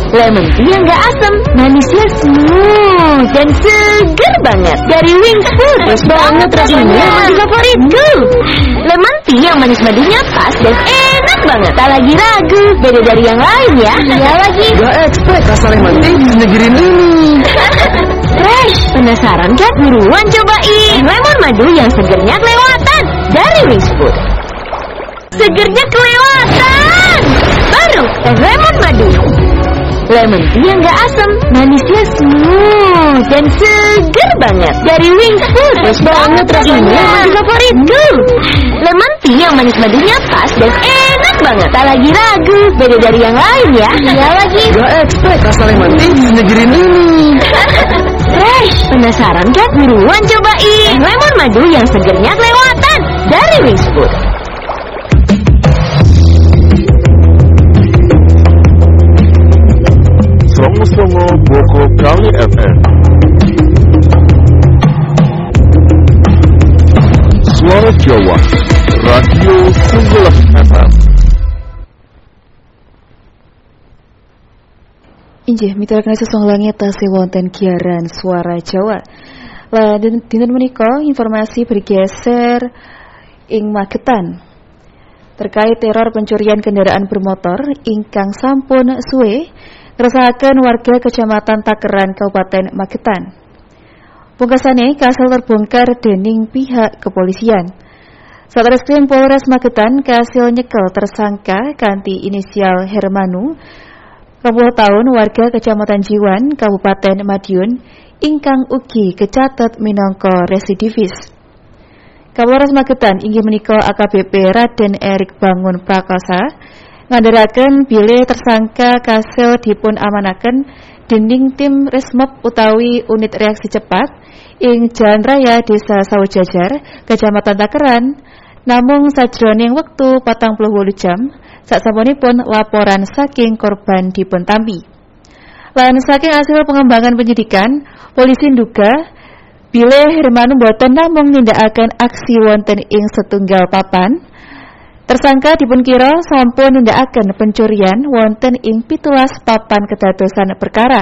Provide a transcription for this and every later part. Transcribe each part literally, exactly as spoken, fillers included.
Lemon tea yang gak asam, manisnya smooth dan seger banget. Dari Wings Food, fresh banget rasanya, yang favoritku. Lemon tea yang manis madunya pas dan enak banget. Tak lagi ragu, beda dari yang lain ya. Iya lagi. Gak expect rasa lemon tea di negeri ini. Fresh, penasaran kan? Buruan cobain lemon madu yang segernya kelewatan dari Wings Food. Segernya kelewatan. Baru teh lemon madu. Lemon tea yang gak asam, manisnya smooth dan seger banget. Dari Wings Food, fresh banget rasanya, yang favoritku. Lemon tea yang manis madunya pas dan enak banget. Tak lagi ragu, beda dari yang lain ya. Iya lagi. Gak expect rasa lemon tea di negeri ini. Fresh, penasaran kan? Buruan cobain lemon madu yang segernya kelewatan dari Wings Food. Songo-songo Boko Kali F M. Suara Jawa, Radio Sungguh F M. Injih mitra kena sesong langit tasih wonten giaran Suara Jawa. Lah dinten menika informasi bergeser ing Magetan terkait teror pencurian kendaraan bermotor ingkang sampun suwe ngresakaken warga Kecamatan Takeran Kabupaten Magetan. Pungkasane kasil terbongkar dening pihak kepolisian. Satreskrim Polres Magetan kasil nyekel tersangka kanthi inisial Hermanu, dua puluh tahun, warga Kecamatan Jiwan, Kabupaten Madiun, ingkang ugi kecatet minangka residivis. Kapolres Magetan inggih menika A K B P Raden Erik Bangun Prakasa ngandharaken bilih tersangka kasil dipun amanaken dening tim Resmob utawi unit reaksi cepat ing Jalan Raya Desa Sawojajar, Kecamatan Takeran, namung sajroning wektu patang puluh wolu jam sasampunipun laporan saking korban dipun tampi. Lan saking hasil pengembangan penyidikan, polisi nduga bilih Hermanu boten namung nindakaken aksi wonten ing setunggal papan. Tersangka dipun kira sampun nindakaken pencurian wonten ing pitulas papan kedadosan perkara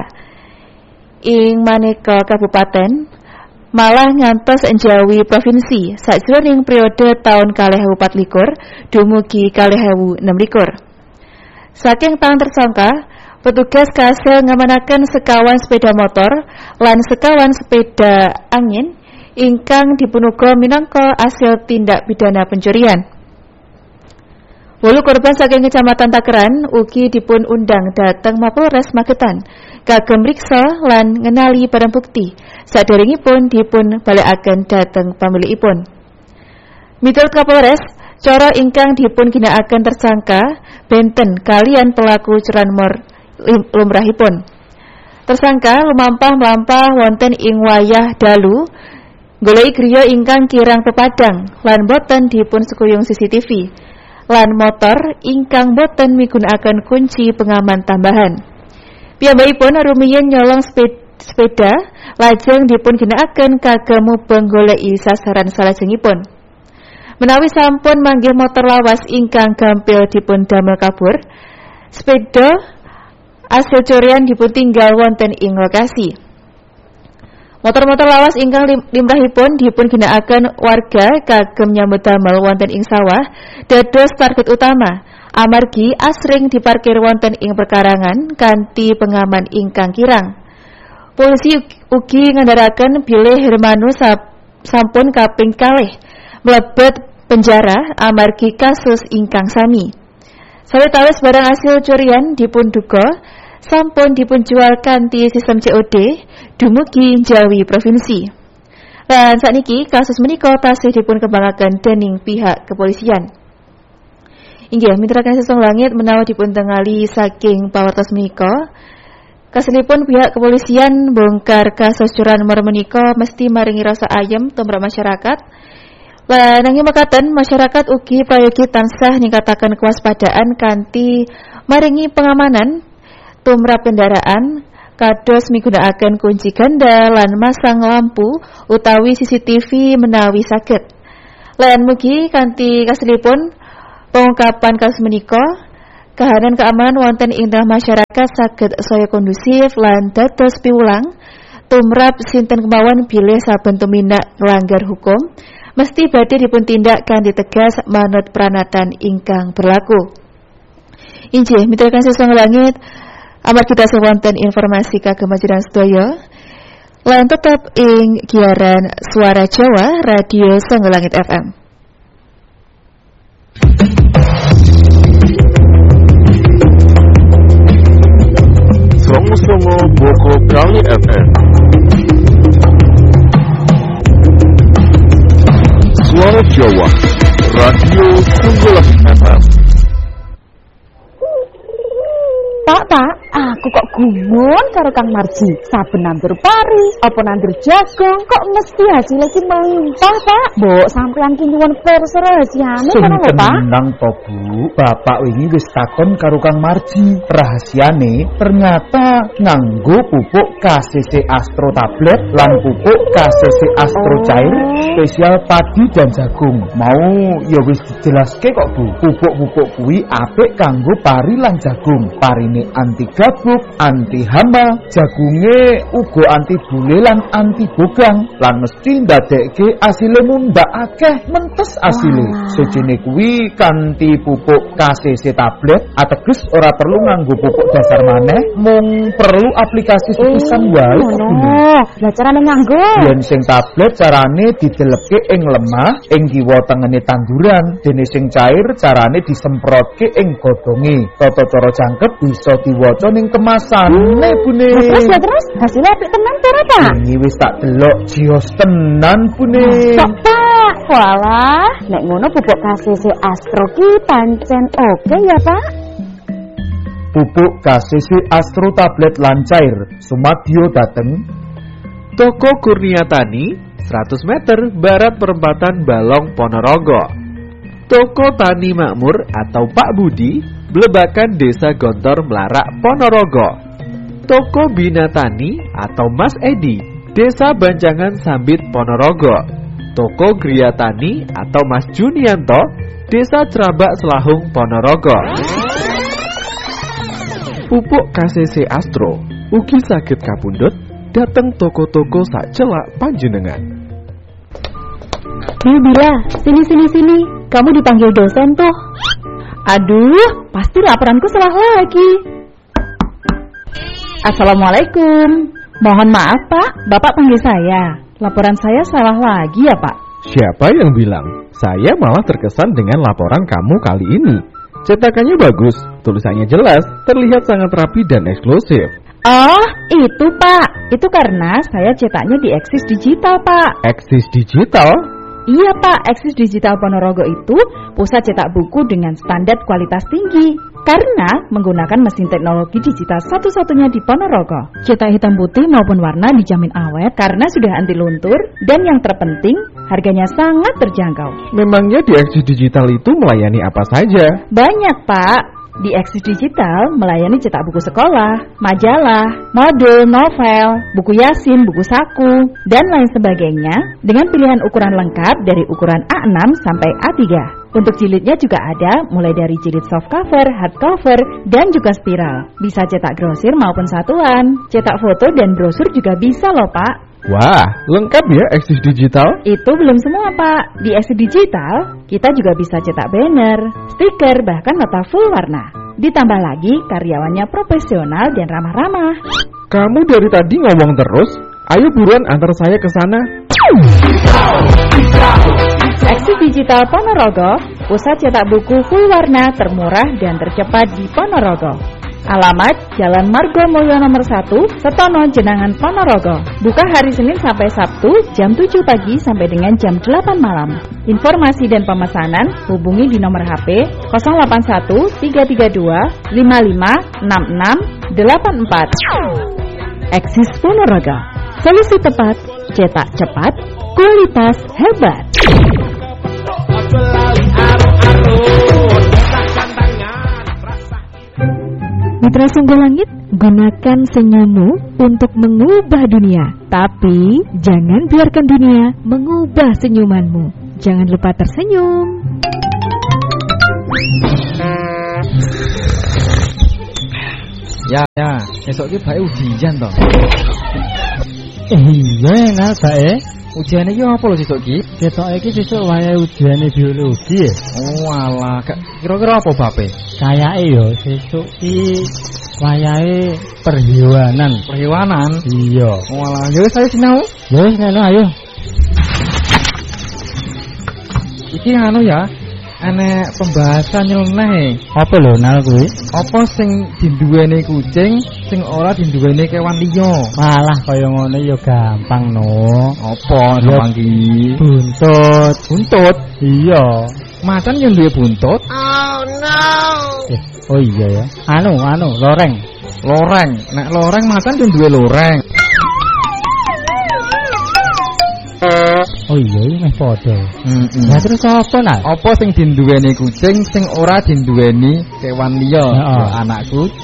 ing maneka kabupaten malah ngantos Jawi provinsi sajroning periode taun kalih ewu pat likur dumugi kalih ewu enem likur. Saking tangan tersangka, petugas kasil ngamanaken sekawan sepeda motor lan sekawan sepeda angin ingkang dipunuga minangka asil tindak pidana pencurian. Wolu korban saking Kecamatan Takeran ugi dipun undang dhateng Mapolres Magetan kagem mriksa lan ngenali barang bukti saderengipun dipun balekaken dhateng pamilikipun. Miturut Kapolres, cara ingkang dipun ginakaken tersangka benten kalian pelaku curanmor lumrahipun. Tersangka lumampah melampah wonten ing wayah dalu goleki griya ingkang kirang pepadang lan boten dipun sekuyung C C T V. Lan motor ingkang boten migunakaken kunci pengaman tambahan. Piyambakipun rumiyin nyolong sepeda lajeng dipun ginakaken kagem mubeng goleki sasaran salajengipun. Menawi sampun manggih motor lawas ingkang gampil dipun damel kabur, sepeda asil curian dipun tinggal wonten ing lokasi. Motor-motor lawas ingkang limrahipun dipun ginakaken warga kagem nyambut damel wonten ing sawah dados target utama amargi asring diparkir wonten ing perkarangan kanthi pengaman ingkang kirang. Polisi ugi ngandharaken bilih Hermanu sampun kaping kalih mlebet penjara amargi kasus ingkang sami. Sawetawis barang hasil curian dipun duga sampun dipunjual kanthi sistem C O D dumugi Jawi provinsi. Lan sakniki kasus menika tasih dipun kembangaken dening pihak kepolisian. Inggih mitra kang sesong langit menawi dipun tengali saking pawartos menika, kasilipun pihak kepolisian bongkar kasus curanmor menika mesti maringi rasa ayem tumrap masyarakat. Lan nanging mekaten masyarakat ugi prayogi tansah ningkataken kewaspadaan kanthi maringi pengamanan tumrap kendaraan kados migunakaken kunci ganda lan masang lampu utawi C C T V menawi saged. Lan mugi kanthi kasilipun pengungkapan kasus menika kahanan keamanan wonten ing tengah masyarakat saged saya kondusif lan dados piwulang tumrap sinten kemawon bilih saben tumindak nglanggar hukum mesti badhe dipuntindak kanthi tegas manut pranatan ingkang berlaku. Injih mitra kasih sang langit, amargi tasih wonten informasi kagem panjenengan sedaya lan tetap ing giaran Suara Jawa Radio Songo Langit F M. Songo-songo Boko Kali F M. Suara Jawa Radio Songo Langit F M. Pak, Pak, aku kok gumun karo Kang Marji. Saben nandur pari, apa nandur jagung, kok mesti hasilnya ki melimpah, Pak. Mbok sampeyan ki nyuwun pirsa rahasiane ngono lho, Pak. Tenang to, Bu. Bapak wingi wis takon karo Kang Marji. Rahasiane ternyata nganggo pupuk K C C Astro tablet lan pupuk K C C Astro oh. cair spesial padi dan jagung. Mau ya wis dijelaske kok, Bu. Pupuk-pupuk kuwi apik kanggo pari lan jagung. Parine anti gabuk, anti hama, jagunge uga anti bule lan anti bogang, lan mesti ndadekke asile mundhak akeh mentes asile. Sejene kuwi kanthi pupuk K C C tablet, ateges ora perlu nganggo pupuk dasar maneh, mung perlu aplikasi sepisan wae. Oh, lah carane nganggo. Yen sing tablet carane didelepke ing lemah, ing kiwa tengene tanduran, dene sing cair carane disemprotke ing godhonge. Tata cara jangkep bisa iso diwaca ning kemasane, Bune. Terus ya terus, hasilnya apik tenan to, Pak? Ini wis tak delok jios tenan, Bune. Kok, Pak? Walah, nek ngono pupuk K C C Astro ki pancen oke ya, Pak? Pupuk K C C Astro tablet lan cair sumadyo dateng Toko Kurnia Tani seratus meter barat perempatan Balong Ponorogo. Toko Tani Makmur atau Pak Budi Blebakan Desa Gontor Melarak Ponorogo. Toko Bina Tani atau Mas Edi Desa Banjangan Sambit Ponorogo. Toko Gria Tani atau Mas Junianto Desa Cerabak Selahung Ponorogo. Pupuk K C C Astro ugi saged kapundhut dateng toko-toko sak celak panjenengan. Bila, sini sini sini, kamu dipanggil dosen tuh. Aduh, pasti laporanku salah lagi. Assalamualaikum. Mohon maaf, Pak. Bapak panggil saya. Laporan saya salah lagi ya, Pak? Siapa yang bilang? Saya malah terkesan dengan laporan kamu kali ini. Cetakannya bagus, tulisannya jelas, terlihat sangat rapi dan eksklusif. Oh, itu, Pak. Itu karena saya cetaknya di Eksis Digital, Pak. Eksis Digital? Iya, Pak, Eksis Digital Ponorogo itu pusat cetak buku dengan standar kualitas tinggi karena menggunakan mesin teknologi digital satu-satunya di Ponorogo. Cetak hitam putih maupun warna dijamin awet karena sudah anti luntur dan yang terpenting harganya sangat terjangkau. Memangnya di Eksis Digital itu melayani apa saja? Banyak, Pak. Di Eksis Digital melayani cetak buku sekolah, majalah, modul, novel, buku yasin, buku saku, dan lain sebagainya dengan pilihan ukuran lengkap dari ukuran A enam sampai A tiga. Untuk jilidnya juga ada mulai dari jilid soft cover, hard cover, dan juga spiral. Bisa cetak grosir maupun satuan. Cetak foto dan brosur juga bisa loh, Pak. Wah, lengkap ya Eksis Digital? Itu belum semua, Pak. Di Eksis Digital, kita juga bisa cetak banner, stiker, bahkan nota full warna. Ditambah lagi karyawannya profesional dan ramah-ramah. Kamu dari tadi ngomong terus. Ayo buruan antar saya ke sana. Eksis Digital Ponorogo, pusat cetak buku full warna termurah dan tercepat di Ponorogo. Alamat Jalan Margo Mulyo nomor satu, Setono, Jenangan, Ponorogo. Buka hari Senin sampai Sabtu jam tujuh pagi sampai dengan jam delapan malam. Informasi dan pemesanan hubungi di nomor H P nol delapan satu tiga tiga dua lima lima enam enam delapan empat. Eksis Ponorogo, solusi tepat, cetak cepat, kualitas hebat. Mitra Sungguh Langit, gunakan senyummu untuk mengubah dunia. Tapi jangan biarkan dunia mengubah senyumanmu. Jangan lupa tersenyum. Ya, ya, esok ki bae ujian to. Eh, iya enak bae. Ujian iki apa lho sesuk ki? Ketok iki sesuk wayahe ujian biologi ya. Oh alah, kira-kira apa bape? Kayake yo sesuk ki wayahe perhewanan. Perhewanan? Iya. Oh alah, yo saya sinau. Ya wis ngono ayo. Iki anu ya, enek pembahasan nyeleneh. Apa lho nal kuwi? Apa sing dinduweni kucing, sing ora dinduweni kewan liya? Malah kaya ngono ya gampang no. Apa gampang ki? Buntut. Buntut? Iya. Macan yang duwe buntut? Oh no. Eh, oh iya ya. Anu, anu, loreng. Loreng. Nek loreng macan yang duwe loreng. Oh iya, ini meh padha. Heeh. Lah terus apa nak? Apa sing dinduweni kucing, sing ora dinduweni kewan liya? Ya anak kucing.